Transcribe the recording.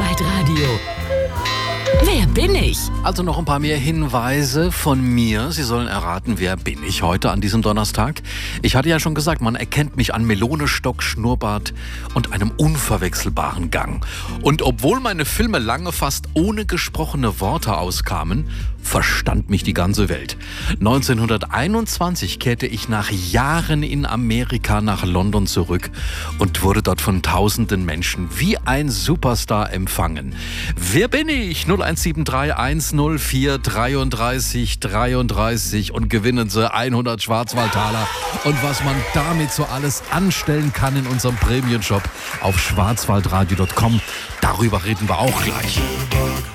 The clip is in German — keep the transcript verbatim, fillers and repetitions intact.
Schwarzwaldradio. Wer bin ich? Also noch ein paar mehr Hinweise von mir. Sie sollen erraten, wer bin ich heute an diesem Donnerstag. Ich hatte ja schon gesagt, man erkennt mich an Melone, Stock, Schnurrbart und einem unverwechselbaren Gang. Und obwohl meine Filme lange fast ohne gesprochene Worte auskamen, verstand mich die ganze Welt. neunzehnhunderteinundzwanzig kehrte ich nach Jahren in Amerika nach London zurück und wurde dort von tausenden Menschen wie ein Superstar empfangen. Wer bin ich? null eins sieben drei eins null vier dreiunddreißig dreiunddreißig und gewinnen Sie hundert Schwarzwaldtaler. Und was man damit so alles anstellen kann in unserem Premium-Shop auf schwarzwaldradio punkt com, darüber reden wir auch gleich.